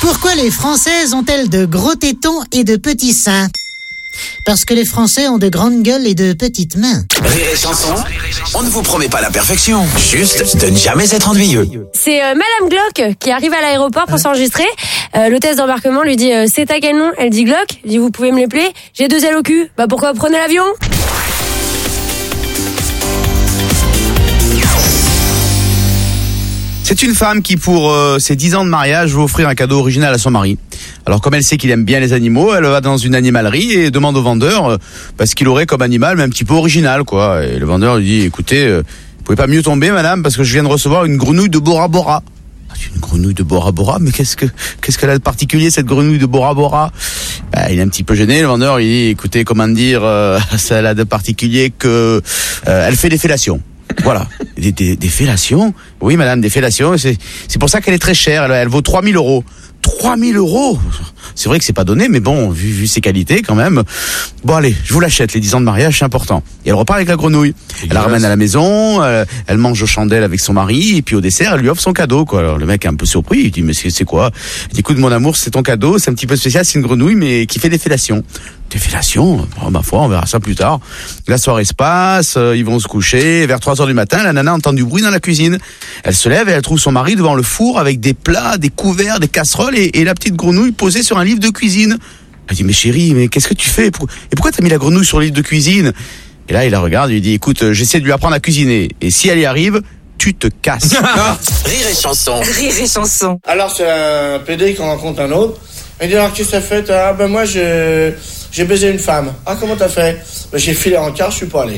Pourquoi les Françaises ont-elles de gros tétons et de petits seins ? Parce que les Français ont de grandes gueules et de petites mains. Rire et chanson, on ne vous promet pas la perfection, juste de ne jamais être ennuyeux. C'est Madame Glock qui arrive à l'aéroport pour s'enregistrer. L'hôtesse d'embarquement lui dit « C'est à quel nom ?» Elle dit « Glock ». Elle dit « Vous pouvez me l'épeler ?»« J'ai 2 ailes au cul. »« Bah pourquoi prenez l'avion ?» C'est une femme qui, pour ses 10 ans de mariage, veut offrir un cadeau original à son mari. Alors, comme elle sait qu'il aime bien les animaux, elle va dans une animalerie et demande au vendeur ce qu'il aurait comme animal, mais un petit peu original, quoi. Et le vendeur lui dit, écoutez, vous pouvez pas mieux tomber, madame, parce que je viens de recevoir une grenouille de Bora Bora. Une grenouille de Bora Bora, mais qu'est-ce qu'elle a de particulier, cette grenouille de Bora Bora? Il est un petit peu gêné, le vendeur, il dit, écoutez, comment dire, ça a de particulier que elle fait des fellations. Voilà, des fellations. Oui, madame, des fellations. C'est pour ça qu'elle est très chère. Elle vaut 3 000 €. 3 000 €. C'est vrai que c'est pas donné, mais bon, vu ses qualités, quand même. Bon, allez, je vous l'achète. Les 10 ans de mariage, c'est important. Et elle repart avec la grenouille. Elle la ramène à la maison. Elle mange aux chandelles avec son mari. Et puis au dessert, elle lui offre son cadeau, quoi. Alors le mec est un peu surpris. Il dit, mais c'est quoi? Il dit, écoute, mon amour, c'est ton cadeau. C'est un petit peu spécial. C'est une grenouille, mais qui fait des fellations. Des fellations? Oh, ma foi, on verra ça plus tard. La soirée se passe. Ils vont se coucher. Vers 3 heures du matin, la nana entend du bruit dans la cuisine. Elle se lève et elle trouve son mari devant le four avec des plats, des couverts, des casseroles et la petite grenouille posée sur un livre de cuisine. Elle dit, mais chérie, mais qu'est-ce que tu fais? Et pourquoi t'as mis la grenouille sur le livre de cuisine? Et là, il la regarde et lui dit, écoute, j'essaie de lui apprendre à cuisiner. Et si elle y arrive, tu te casses. Rire et chanson. Rire et chanson. Alors, c'est un PD qui rencontre un autre. Il dit, alors, qu'est-ce que t'as fait? Ah, ben, moi, j'ai baisé une femme. Ah, comment t'as fait? Ben, j'ai filé en quart, je suis pas allé.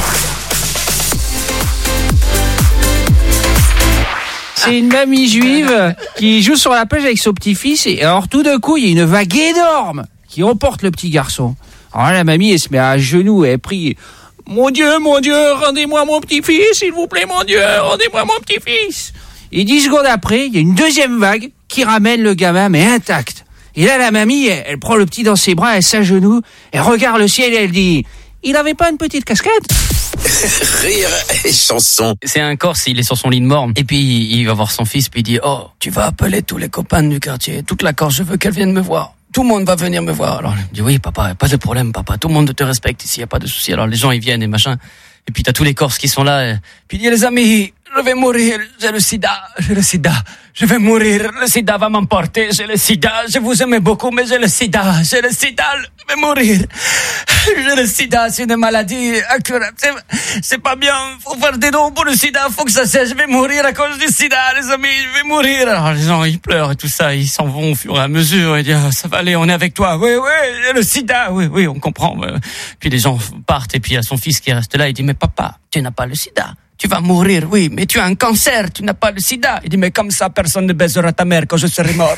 C'est une mamie juive qui joue sur la plage avec son petit-fils et alors tout d'un coup, il y a une vague énorme qui emporte le petit garçon. Alors là, la mamie, elle se met à genoux et elle prie « Mon Dieu, rendez-moi mon petit-fils, s'il vous plaît, mon Dieu, rendez-moi mon petit-fils !» Et 10 secondes après, il y a une deuxième vague qui ramène le gamin, mais intact. Et là, la mamie, elle prend le petit dans ses bras, elle s'agenouille, elle regarde le ciel et elle dit « Il avait pas une petite casquette ?» Rire et chanson. C'est un Corse, il est sur son lit de mort. Et puis, il va voir son fils, puis il dit, oh, tu vas appeler tous les copains du quartier. Toute la Corse, je veux qu'elle vienne me voir. Tout le monde va venir me voir. Alors, il dit, oui, papa, pas de problème, papa. Tout le monde te respecte ici, y a pas de souci. Alors, les gens, ils viennent et machin. Et puis, t'as tous les Corses qui sont là. Puis, il dit, les amis, je vais mourir. J'ai le sida. Je vais mourir. Le sida va m'emporter. J'ai le sida. Je vous aime beaucoup, mais j'ai le sida. Je vais mourir. J'ai le sida, c'est une maladie incurable. C'est pas bien. Faut faire des dons pour le sida. Faut que ça cesse. Je vais mourir à cause du sida, les amis. Je vais mourir. Alors, les gens, ils pleurent et tout ça. Ils s'en vont au fur et à mesure. Ils disent, ça va aller, on est avec toi. Oui, j'ai le sida. Oui, on comprend. Puis les gens partent et puis il y a son fils qui reste là. Il dit, mais papa, tu n'as pas le sida. Tu vas mourir, oui, mais tu as un cancer, tu n'as pas le sida. Il dit, mais comme ça, personne ne baisera ta mère quand je serai mort.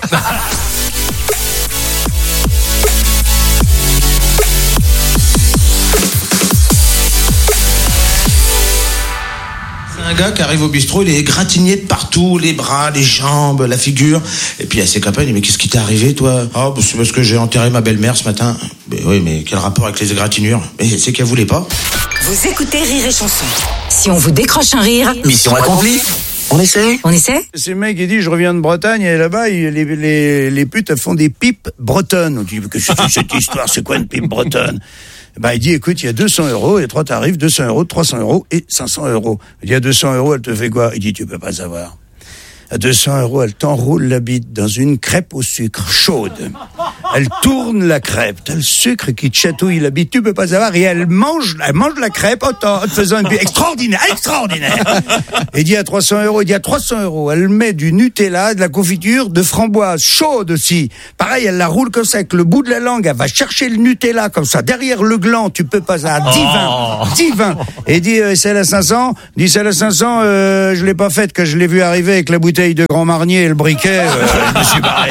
Un gars qui arrive au bistrot, il est égratigné de partout, les bras, les jambes, la figure. Et puis à ses copains, il dit, mais qu'est-ce qui t'est arrivé, toi? Oh, c'est parce que j'ai enterré ma belle-mère ce matin. Mais oui, mais quel rapport avec les égratignures? Mais c'est qu'elle voulait pas. Vous écoutez Rire et chanson. Si on vous décroche un rire, Mission accomplie. On essaie? C'est le mec qui dit, je reviens de Bretagne, et là-bas, les putes, elles font des pipes bretonnes. On dit, que c'est cette histoire? C'est quoi une pipe bretonne? Il dit, écoute, il y a 200 €, il y a 3 tarifs, 200 €, 300 € et 500 €. Il dit, à 200 €, elle te fait quoi? Il dit, tu peux pas savoir. À 200 €, elle t'enroule la bite dans une crêpe au sucre chaude. Elle tourne la crêpe, t'as le sucre qui te chatouille la bite, tu peux pas savoir, et elle mange la crêpe en te faisant une bite extraordinaire. Et il dit à 300 €, il dit à 300 €, elle met du Nutella, de la confiture, de framboise chaude aussi. Pareil, elle la roule comme ça avec le bout de la langue, elle va chercher le Nutella comme ça, derrière le gland, tu peux pas savoir, divin. Et il dit, celle à 500, celle à 500, je l'ai pas faite, que je l'ai vu arriver avec la bouteille de Grand Marnier et le briquet, je me suis barré.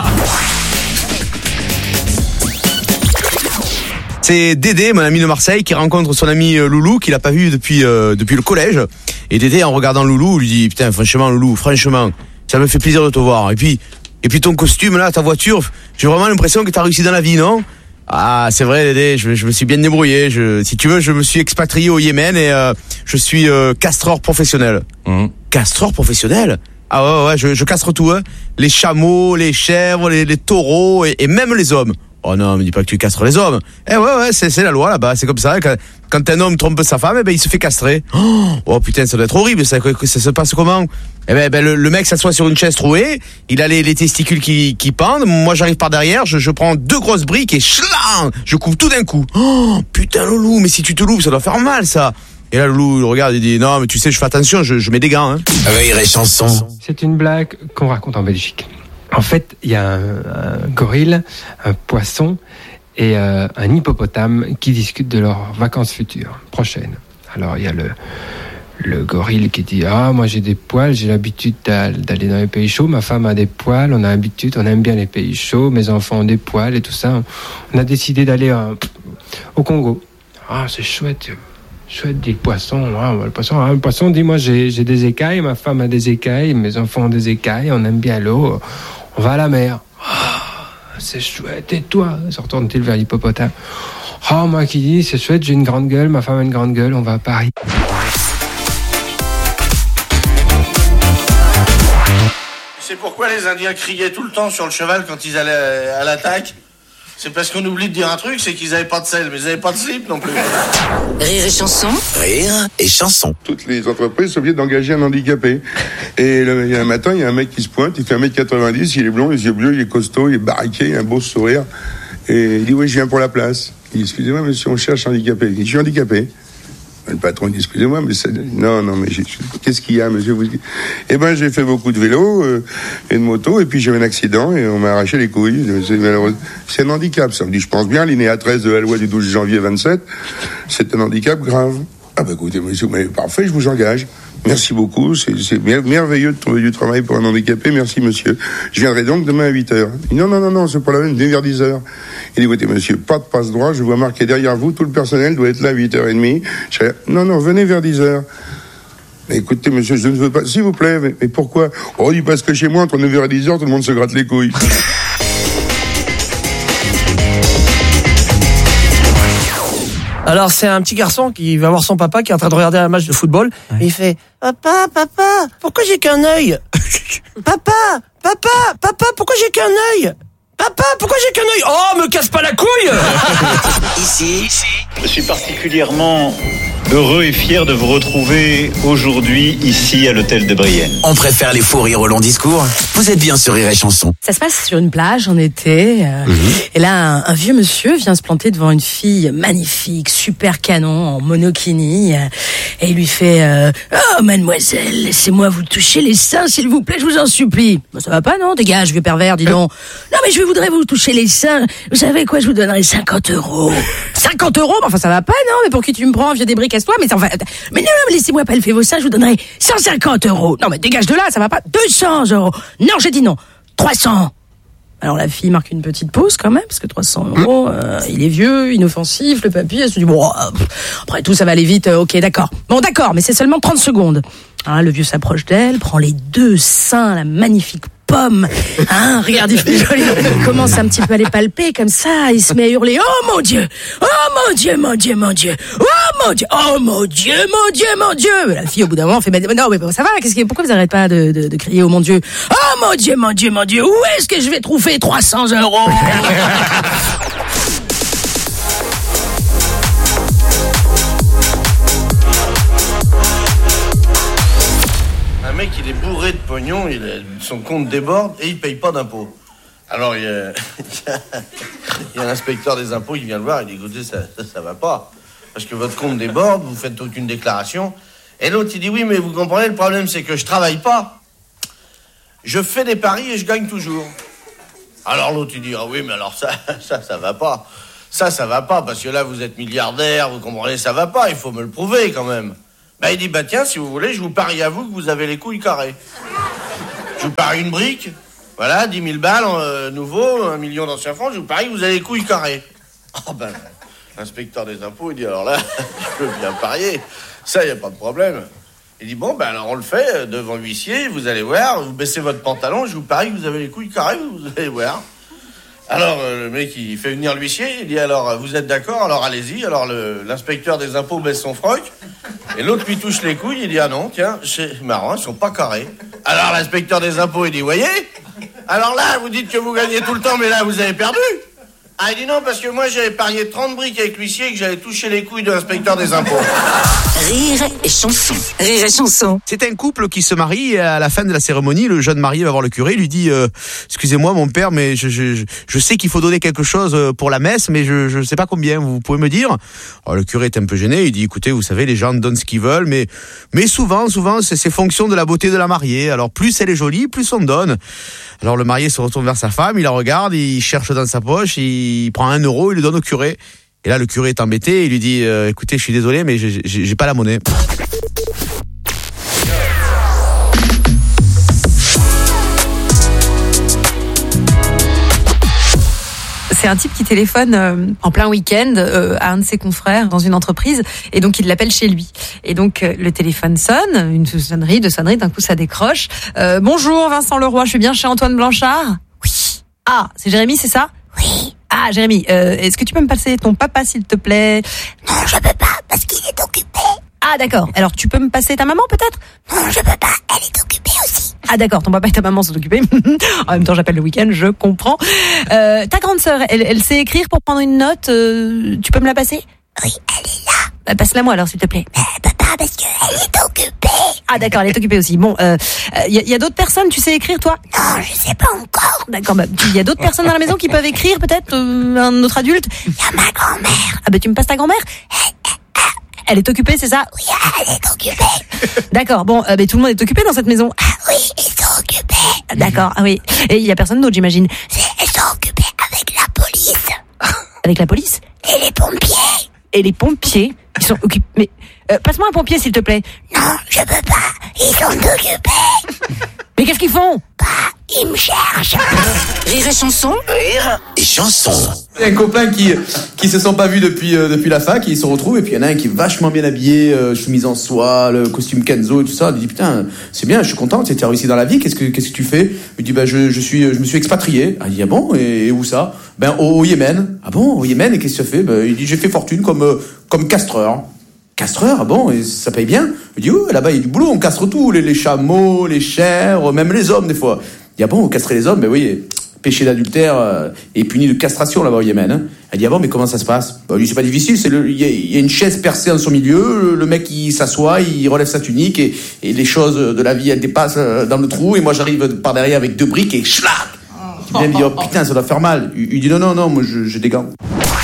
C'est Dédé, mon ami de Marseille, qui rencontre son ami Loulou, qu'il a pas vu depuis le collège. Et Dédé, en regardant Loulou, lui dit, putain, franchement, Loulou, ça me fait plaisir de te voir. Et puis ton costume, là, ta voiture, j'ai vraiment l'impression que t'as réussi dans la vie, non? Ah, c'est vrai, Dédé, je me suis bien débrouillé. Si tu veux, je me suis expatrié au Yémen et je suis castreur professionnel. Castreur professionnel? Ah ouais, je castre tout, hein. Les chameaux, les chèvres, les taureaux et même les hommes. Oh non, me dis pas que tu castres les hommes. Ouais, c'est la loi là-bas, c'est comme ça. Quand un homme trompe sa femme, il se fait castrer. Oh putain, ça doit être horrible, ça se passe comment? Le mec s'assoit sur une chaise trouée, il a les testicules qui pendent, moi j'arrive par derrière, je prends 2 grosses briques et chlang, je couvre tout d'un coup. Oh putain Loulou, mais si tu te loupes, ça doit faire mal ça. Et là Loulou il regarde, il dit non mais tu sais je fais attention, je mets des gants. Hein. Rire et chanson. C'est une blague qu'on raconte en Belgique. En fait, il y a un gorille, un poisson et un hippopotame qui discutent de leurs vacances futures, prochaines. Alors, il y a le gorille qui dit « Ah, moi j'ai des poils, j'ai l'habitude d'aller dans les pays chauds. Ma femme a des poils, on a l'habitude, on aime bien les pays chauds. Mes enfants ont des poils et tout ça. On a décidé d'aller au Congo. Ah, c'est chouette. Chouette, dit le poisson. Ah, le poisson dit « Moi j'ai des écailles, ma femme a des écailles, mes enfants ont des écailles, on aime bien l'eau. On va à la mer. Oh, c'est chouette. Et toi ?» se retourne-t-il vers l'hippopotame. « Oh, moi qui dis, c'est chouette, j'ai une grande gueule, ma femme a une grande gueule, on va à Paris. » C'est pourquoi les Indiens criaient tout le temps sur le cheval quand ils allaient à l'attaque. C'est parce qu'on oublie de dire un truc, c'est qu'ils avaient pas de sel, mais ils avaient pas de slip non plus. Rire et chanson. Rire et chanson. Toutes les entreprises sont obligées d'engager un handicapé. Et un matin, il y a un mec qui se pointe, il fait 1m90, il est blond, les yeux bleus, il est costaud, il est baraqué, il a un beau sourire. Et il dit, oui, je viens pour la place. Il dit, excusez-moi, monsieur, on cherche un handicapé. Il dit, je suis handicapé. Le patron dit, excusez-moi, mais ça... Non, mais qu'est-ce qu'il y a, monsieur? Eh ben, j'ai fait beaucoup de vélo et de moto, et puis j'ai eu un accident, et on m'a arraché les couilles. C'est malheureux. C'est un handicap, ça me dit, je pense bien, l'INEA 13 de la loi du 12 janvier 27, c'est un handicap grave. Ah bah écoutez, monsieur, mais parfait, je vous engage. Merci beaucoup, c'est merveilleux de trouver du travail pour un handicapé, merci monsieur. Je viendrai donc demain à 8h. Il dit, non, c'est pas la même, venez vers 10h. Il dit, écoutez monsieur, pas de passe-droit, je vois marqué derrière vous, tout le personnel doit être là à 8h30. Non, venez vers 10h. Mais écoutez monsieur, je ne veux pas, s'il vous plaît, mais pourquoi? Oh, il dit parce que chez moi, entre 9h et 10h, tout le monde se gratte les couilles. Alors c'est un petit garçon qui va voir son papa qui est en train de regarder un match de football et il fait « Papa, pourquoi j'ai qu'un œil ? Papa, pourquoi j'ai qu'un œil ? Papa, pourquoi j'ai qu'un œil ? Oh, me casse pas la couille !» Ici, je suis particulièrement heureux et fier de vous retrouver aujourd'hui ici à l'hôtel de Brienne. On préfère les faux rires au long discours. Vous êtes bien sur Rire et chanson. Ça se passe sur une plage en été. Et là, un vieux monsieur vient se planter devant une fille magnifique, super canon, en monokini. Et il lui fait « Oh, mademoiselle, laissez-moi vous toucher les seins, s'il vous plaît, je vous en supplie. » Bah, ça va pas, non? Dégage, vieux pervers, dis donc. Non, mais je voudrais vous toucher les seins. Vous savez quoi, je vous donnerai 50 €. 50 €? Enfin, ça va pas, non? Mais pour qui tu me prends, vieux débris, casse-toi. Mais non, laissez-moi pas le faire vos seins, je vous donnerai 150 €. Non, mais dégage de là, ça va pas. 200 €. Non, j'ai dit non. 300. Alors la fille marque une petite pause quand même, parce que 300 €, il est vieux, inoffensif, le papy, elle se dit, bon, après tout, ça va aller vite, ok, d'accord. Bon, d'accord, mais c'est seulement 30 secondes. Alors, le vieux s'approche d'elle, prend les 2 seins, la magnifique pomme, regarde, il fait joli. Il commence un petit peu à les palper, comme ça, il se met à hurler, oh mon Dieu, oh mon Dieu, mon Dieu, mon Dieu, oh mon Dieu, oh mon Dieu, mon Dieu, mon Dieu. La fille, au bout d'un moment, fait, non, mais ça va, pourquoi vous n'arrêtez pas de crier, oh mon Dieu, oh mon Dieu, mon Dieu, mon Dieu, où est-ce que je vais trouver 300 €? Un mec, il est bourré de pognon, son compte déborde et il paye pas d'impôts. Alors, il y a l'inspecteur des impôts qui vient le voir, il dit, écoutez, ça va pas. Parce que votre compte déborde, vous faites aucune déclaration. Et l'autre, il dit, oui, mais vous comprenez, le problème, c'est que je travaille pas. Je fais des paris et je gagne toujours. Alors l'autre, il dit, ah oui, mais alors ça va pas. Ça va pas, parce que là, vous êtes milliardaire, vous comprenez, ça va pas, il faut me le prouver quand même. Bah, il dit, bah tiens, si vous voulez, je vous parie à vous que vous avez les couilles carrées. Je vous parie une brique, voilà, 10 000 balles, nouveau, 1 million d'anciens francs, je vous parie que vous avez les couilles carrées. Oh ben, l'inspecteur des impôts, il dit, alors là, je peux bien parier, ça, y a pas de problème. Il dit, bon, ben alors on le fait, devant l'huissier, vous allez voir, vous baissez votre pantalon, je vous parie que vous avez les couilles carrées, vous allez voir. Alors, le mec, il fait venir l'huissier, il dit, alors, vous êtes d'accord, alors allez-y. Alors, l'inspecteur des impôts baisse son froc, et l'autre lui touche les couilles, il dit, ah non, tiens, c'est marrant, elles sont pas carrées. Alors l'inspecteur des impôts, il dit, voyez, alors là, vous dites que vous gagnez tout le temps, mais là, vous avez perdu. Ah, il dit non, parce que moi, j'avais parié 30 briques avec l'huissier et que j'allais toucher les couilles de l'inspecteur des impôts. Rire et chanson. Rire et chanson. C'est un couple qui se marie et à la fin de la cérémonie, le jeune marié va voir le curé, il lui dit excusez-moi mon père, mais je sais qu'il faut donner quelque chose pour la messe, mais je sais pas combien, vous pouvez me dire? Alors, le curé est un peu gêné, il dit écoutez, vous savez, les gens donnent ce qu'ils veulent, mais souvent c'est fonction de la beauté de la mariée. Alors plus elle est jolie, plus on donne. Alors le marié se retourne vers sa femme, il la regarde, il cherche dans sa poche, il prend 1 euro, il le donne au curé. Et là, le curé est embêté, il lui dit écoutez, je suis désolé, mais j'ai pas la monnaie. C'est un type qui téléphone en plein week-end à un de ses confrères dans une entreprise et donc il l'appelle chez lui. Et donc le téléphone sonne, une sonnerie, d'un coup ça décroche. Bonjour Vincent Leroy, je suis bien chez Antoine Blanchard? Oui. Ah, c'est Jérémy, c'est ça? Oui. Ah, Jérémy, est-ce que tu peux me passer ton papa s'il te plaît? Non, je peux pas parce qu'il est occupé. Ah d'accord, alors tu peux me passer ta maman peut-être? Non, je peux pas, elle est occupée aussi. Ah d'accord, ton papa et ta maman sont occupés. En même temps, j'appelle le week-end, je comprends. Ta grande sœur, elle sait écrire pour prendre une note. Tu peux me la passer? Oui, elle est là. Bah, passe-la moi alors, s'il te plaît. Mais elle peut pas parce qu'elle est occupée. Ah d'accord, elle est occupée aussi. Bon, y a d'autres personnes, tu sais écrire toi? Non, je sais pas encore. D'accord, bah, y a d'autres personnes dans la maison qui peuvent écrire peut-être? Un autre adulte? Y a ma grand-mère. Ah bah tu me passes ta grand-mère? Elle est occupée, c'est ça? Oui, elle est occupée. D'accord, bon, mais tout le monde est occupé dans cette maison. Ah oui, ils sont occupés. D'accord, ah oui. Et il y a personne d'autre, j'imagine. Ils sont occupés avec la police. Avec la police? Et les pompiers. Et les pompiers? Ils sont occupés. Mais passe-moi un pompier, s'il te plaît. Non, je peux pas. Ils sont occupés. Mais qu'est-ce qu'ils font? Bah, ils me cherchent. Rire et chanson. Rire et chanson. Il y a un copain qui se sont pas vus depuis la fac, qui se retrouvent, et puis il y en a un qui est vachement bien habillé, chemise en soie, le costume Kenzo et tout ça. Il dit putain, c'est bien, je suis content, tu as réussi dans la vie, qu'est-ce que tu fais? Il dit bah je me suis expatrié. Ah, il dit ah bon, et où ça? Ben au Yémen. Ah bon, au Yémen, et qu'est-ce que tu as fait? Ben il dit j'ai fait fortune comme castreur. Castreur, ah bon, et ça paye bien? Il dit oui, là-bas il y a du boulot, on castre tout, les chameaux, les chèvres, même les hommes des fois. Il dit ah bon, vous castrez les hommes? Ben oui, péché d'adultère est puni de castration là-bas au Yémen. Hein. Elle dit ah bon, mais comment ça se passe? Ben, lui c'est pas difficile, il y a une chaise percée en son milieu, le mec il s'assoit, il relève sa tunique et les choses de la vie elles dépassent dans le trou et moi j'arrive par derrière avec 2 briques et schlac. Il me dit oh putain ça doit faire mal. Il dit non, moi j'ai des gants.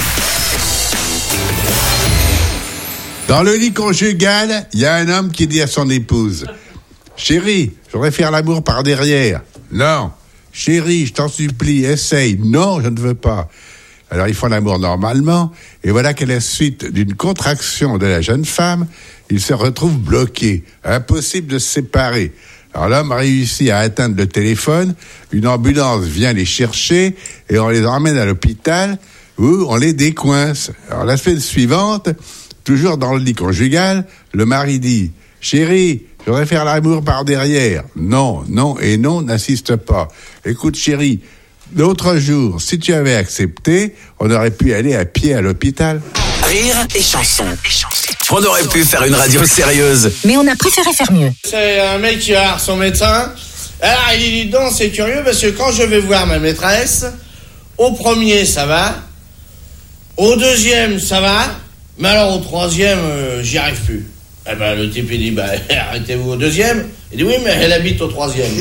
Dans le lit conjugal, il y a un homme qui dit à son épouse « Chérie, je voudrais faire l'amour par derrière. »« Non. »« Chérie, je t'en supplie, essaye. »« Non, je ne veux pas. » Alors ils font l'amour normalement, et voilà qu'à la suite d'une contraction de la jeune femme, ils se retrouvent bloqués, impossible de se séparer. Alors l'homme réussit à atteindre le téléphone, une ambulance vient les chercher, et on les emmène à l'hôpital, où on les décoince. Alors la semaine suivante, toujours dans le lit conjugal, le mari dit « Chérie, je voudrais faire l'amour par derrière. »« Non, et non, n'insiste pas. Écoute chérie, l'autre jour, si tu avais accepté, on aurait pu aller à pied à l'hôpital. » Rire et chanson. On aurait pu faire une radio sérieuse. Mais on a préféré faire mieux. C'est un mec qui va voir son médecin. Alors il dit dis donc, c'est curieux parce que quand je vais voir ma maîtresse, au premier ça va, au deuxième ça va, mais alors au troisième j'y arrive plus. Eh ben le type il dit bah arrêtez-vous au deuxième. Il dit oui mais elle habite au troisième.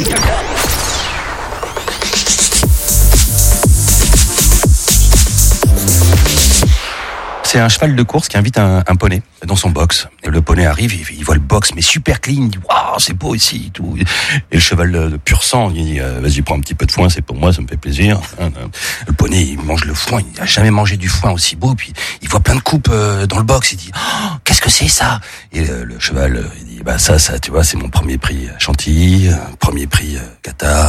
C'est un cheval de course qui invite un poney dans son box. Et le poney arrive, il voit le box, mais super clean. Il dit waouh, c'est beau ici, tout. Et le cheval de pur sang, il dit vas-y, prends un petit peu de foin, c'est pour moi, ça me fait plaisir. Le poney, il mange le foin, il n'a jamais mangé du foin aussi beau. Puis il voit plein de coupes dans le box. Il dit oh, qu'est-ce que c'est ça? Et le cheval, il dit bah ça, tu vois, c'est mon premier prix Chantilly, premier prix Qatar.